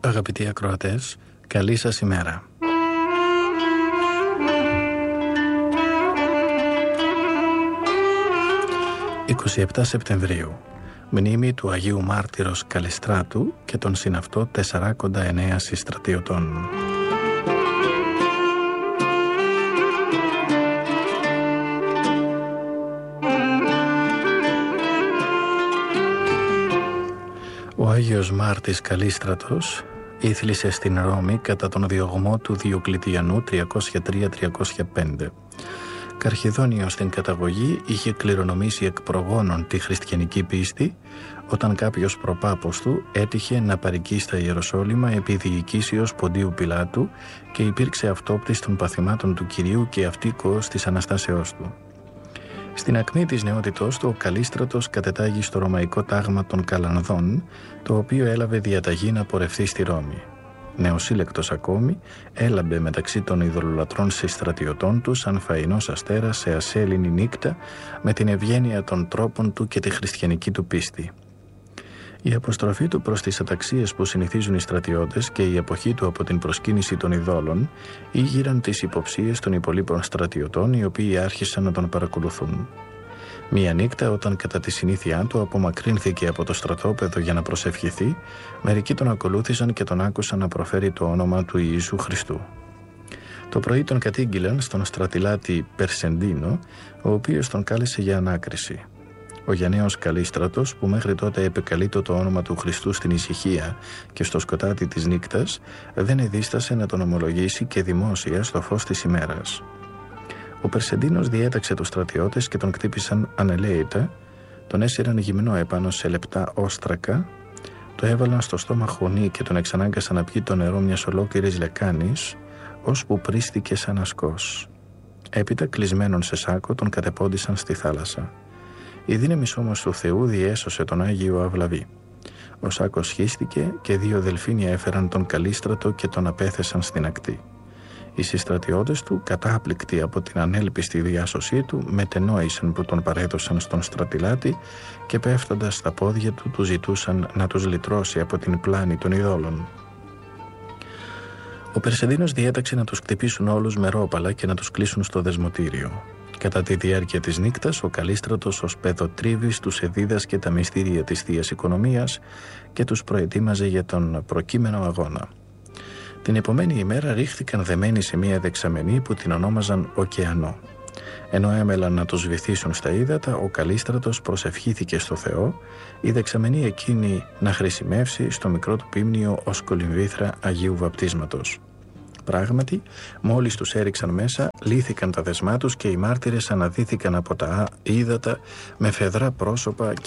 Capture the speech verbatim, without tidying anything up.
Αγαπητοί ακροατές, καλή σας ημέρα. είκοσι επτά Σεπτεμβρίου, μνήμη του Αγίου Μάρτυρος Καλιστράτου και τον συναυτό τεσσαράκοντα εννέα συστρατιωτών. Ο Άγιος Μάρτης Καλίστρατος ήθλισε στην Ρώμη κατά τον διωγμό του Διοκλητιανού τριακόσια τρία με τριακόσια πέντε. Καρχιδόνιος στην καταγωγή, είχε κληρονομήσει εκ προγόνων τη χριστιανική πίστη όταν κάποιος προπάπος του έτυχε να παρικεί στα Ιεροσόλυμα επί διοικήσεως Ποντίου Πιλάτου και υπήρξε αυτόπτης των παθημάτων του Κυρίου και αυτοίκοος της Αναστάσεώς του. Στην ακμή της νεότητός του, ο Καλίστρατος κατετάγει στο ρωμαϊκό τάγμα των Καλανδών, το οποίο έλαβε διαταγή να πορευθεί στη Ρώμη. Νεοσύλλεκτος ακόμη, έλαμπε μεταξύ των ειδωλολατρών συστρατιωτών του σαν φαϊνός αστέρας σε ασέλινη νύκτα, με την ευγένεια των τρόπων του και τη χριστιανική του πίστη. Η αποστροφή του προς τις αταξίες που συνηθίζουν οι στρατιώτες και η αποχή του από την προσκύνηση των ειδόλων ήγηραν τις υποψίες των υπολείπων στρατιωτών, οι οποίοι άρχισαν να τον παρακολουθούν. Μία νύχτα, όταν κατά τη συνήθειά του απομακρύνθηκε από το στρατόπεδο για να προσευχηθεί, μερικοί τον ακολούθησαν και τον άκουσαν να προφέρει το όνομα του Ιησού Χριστού. Το πρωί τον κατήγγειλαν στον στρατηλάτη Περσεντίνο, ο οποίος τον κάλεσε για ανάκριση. Ο γενναίος Καλίστρατος, που μέχρι τότε επεκαλείτο το όνομα του Χριστού στην ησυχία και στο σκοτάδι της νύκτας, δεν εδίστασε να τον ομολογήσει και δημόσια στο φως της ημέρας. Ο Περσεντίνος διέταξε τους στρατιώτες και τον κτύπησαν ανελαίητα, τον έσυραν γυμνό επάνω σε λεπτά όστρακα, το έβαλαν στο στόμα χωνί και τον εξανάγκασαν να πιει το νερό μιας ολόκληρης λεκάνης, ώσπου πρίστηκε σαν ασκός. Έπειτα, κλεισμένον σε σάκο, τον κατεπώντησαν στη θάλασσα. Η δύναμη όμως του Θεού διέσωσε τον Άγιο Αυλαβή. Ο σάκος σχίστηκε και δύο δελφίνια έφεραν τον Καλίστρατο και τον απέθεσαν στην ακτή. Οι συστρατιώτες του, κατάπληκτοι από την ανέλπιστη διάσωσή του, μετενόησαν που τον παρέδωσαν στον στρατηλάτη και πέφτοντας στα πόδια του, του ζητούσαν να τους λυτρώσει από την πλάνη των ειδόλων. Ο Περσεντίνος διέταξε να τους χτυπήσουν όλους με ρόπαλα και να τους κλείσουν στο δεσμοτήριο. Κατά τη διάρκεια της νύκτας, ο Καλίστρατος ως παιδοτρίβης τους εδίδασκε τα μυστήρια της Θείας Οικονομίας και τους προετοίμαζε για τον προκείμενο αγώνα. Την επομένη ημέρα ρίχθηκαν δεμένοι σε μία δεξαμενή που την ονόμαζαν Ωκεανό. Ενώ έμελαν να τους βυθίσουν στα ύδατα, ο Καλίστρατος προσευχήθηκε στο Θεό η δεξαμενή εκείνη να χρησιμεύσει στο μικρό του πίμνιο ως κολυμβήθρα Αγίου Βαπτίσματος. Πράγματι, μόλις τους έριξαν μέσα, λύθηκαν τα δεσμά τους και οι μάρτυρες αναδύθηκαν από τα ύδατα με φεδρά πρόσωπα